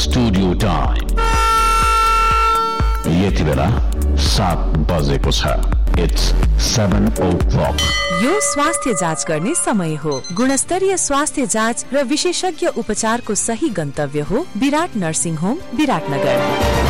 Studio time यति बेला 7 बजेको छ। It's 7 o'clock. यो स्वास्थ्य जाँच गर्ने समय हो। गुणस्तरीय स्वास्थ्य जाँच र विशेषज्ञ उपचारको सही गन्तव्य हो विराट नर्सिङ होम विराटनगर।